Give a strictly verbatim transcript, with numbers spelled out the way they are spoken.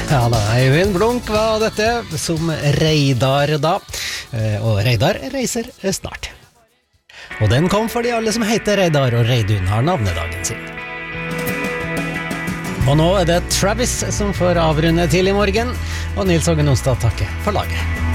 Ja da, Øyvind Blunk var dette, som Reidar da. Og Reidar reiser snart. Og den kom fordi alle som heter Reidar og Reidun har navnedagen sin. Og nå er det Travis som får avrunde til i morgen, og Nils Åge Nonstad takker for laget.